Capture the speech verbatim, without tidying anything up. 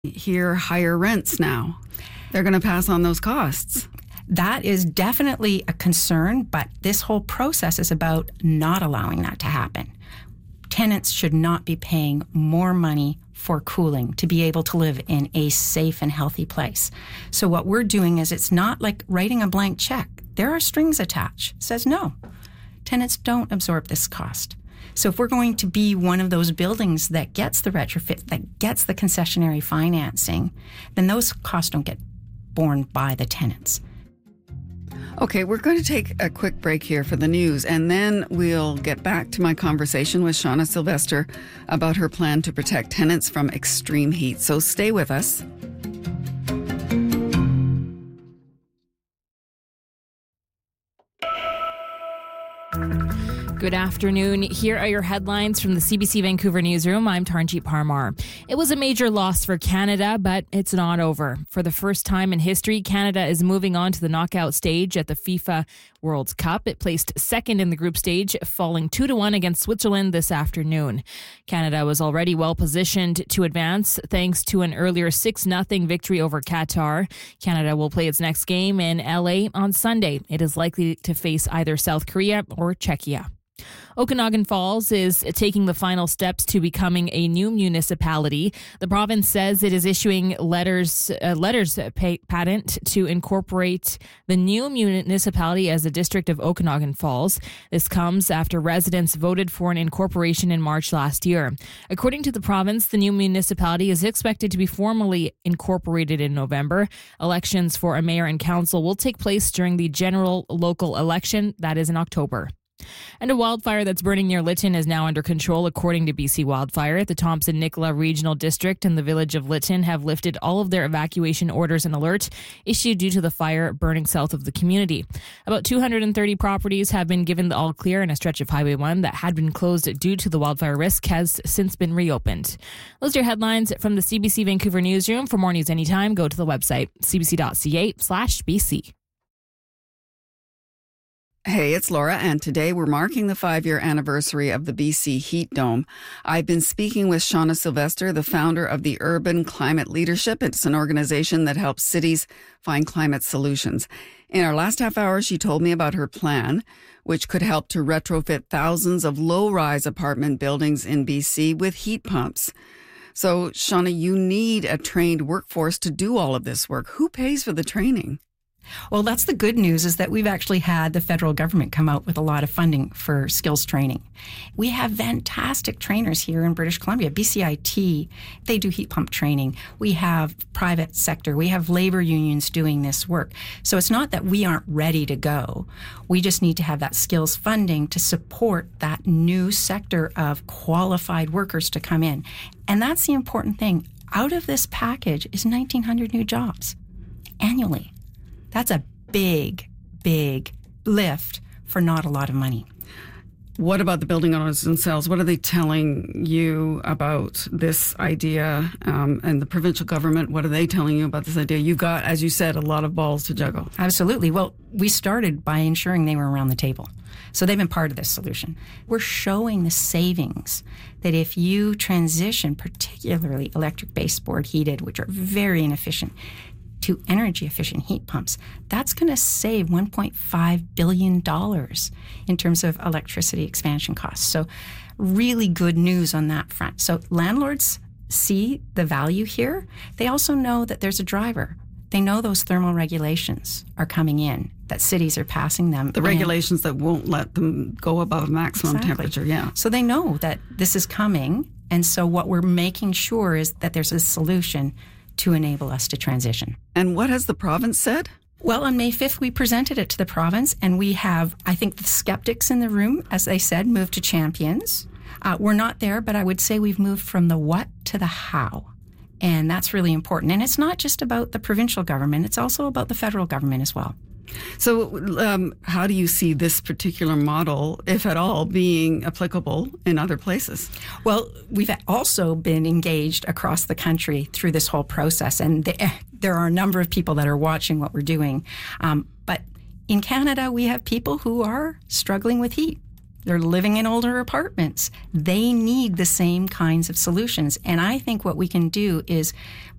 hear higher rents now. They're going to pass on those costs. That is definitely a concern, but this whole process is about not allowing that to happen. Tenants should not be paying more money for cooling to be able to live in a safe and healthy place. So what we're doing is it's not like writing a blank check. There are strings attached. It says no. Tenants don't absorb this cost. So if we're going to be one of those buildings that gets the retrofit, that gets the concessionary financing, then those costs don't get borne by the tenants. Okay, we're going to take a quick break here for the news, and then we'll get back to my conversation with Shauna Sylvester about her plan to protect tenants from extreme heat. So stay with us. Good afternoon. Here are your headlines from the C B C Vancouver newsroom. I'm Tarnjeet Parmar. It was a major loss for Canada, but it's not over. For the first time in history, Canada is moving on to the knockout stage at the FIFA World Cup. It placed second in the group stage, falling two to one against Switzerland this afternoon. Canada was already well positioned to advance thanks to an earlier six nothing victory over Qatar. Canada will play its next game in L A on Sunday. It is likely to face either South Korea or Czechia. Okanagan Falls is taking the final steps to becoming a new municipality. The province says it is issuing letters uh, letters pay, patent to incorporate the new municipality as a district of Okanagan Falls. This comes after residents voted for an incorporation in March last year. According to the province, the new municipality is expected to be formally incorporated in November. Elections for a mayor and council will take place during the general local election, that is in October. And a wildfire that's burning near Lytton is now under control, according to B C Wildfire. The Thompson-Nicola Regional District and the village of Lytton have lifted all of their evacuation orders and alert issued due to the fire burning south of the community. About two hundred thirty properties have been given the all clear, and a stretch of Highway one that had been closed due to the wildfire risk has since been reopened. Those are your headlines from the C B C Vancouver newsroom. For more news anytime, go to the website c b c dot c a slash b c. Hey, it's Laura, and today we're marking the five-year anniversary of the B C Heat Dome. I've been speaking with Shauna Sylvester, the founder of the Urban Climate Leadership. It's an organization that helps cities find climate solutions. In our last half hour, she told me about her plan, which could help to retrofit thousands of low-rise apartment buildings in B C with heat pumps. So, Shauna, you need a trained workforce to do all of this work. Who pays for the training? Well, that's the good news, is that we've actually had the federal government come out with a lot of funding for skills training. We have fantastic trainers here in British Columbia. B C I T, they do heat pump training. We have private sector. We have labor unions doing this work. So it's not that we aren't ready to go. We just need to have that skills funding to support that new sector of qualified workers to come in. And that's the important thing. Out of this package is nineteen hundred new jobs annually. That's a big, big lift for not a lot of money. What about the building owners themselves? What are they telling you about this idea? Um, and the provincial government, what are they telling you about this idea? You've got, as you said, a lot of balls to juggle. Absolutely. Well, we started by ensuring they were around the table. So they've been part of this solution. We're showing the savings that if you transition, particularly electric baseboard heated, which are very inefficient, to energy-efficient heat pumps, that's going to save one point five billion dollars in terms of electricity expansion costs. So really good news on that front. So landlords see the value here. They also know that there's a driver. They know those thermal regulations are coming in, that cities are passing them. The regulations that won't let them go above maximum Exactly. temperature, yeah. So they know that this is coming, and so what we're making sure is that there's a solution to enable us to transition. And what has the province said? Well, on May fifth, we presented it to the province, and we have, I think, the skeptics in the room, as they said, moved to champions. Uh, we're not there, but I would say we've moved from the what to the how. And that's really important. And it's not just about the provincial government, it's also about the federal government as well. So um, how do you see this particular model, if at all, being applicable in other places? Well, we've also been engaged across the country through this whole process, and the, there are a number of people that are watching what we're doing. Um, but in Canada, we have people who are struggling with heat. They're living in older apartments. They need the same kinds of solutions. And I think what we can do is